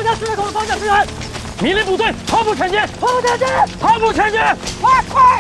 向十字口的方向支援。 命令部队跑步前进， 跑步前进， 跑步前进， 快！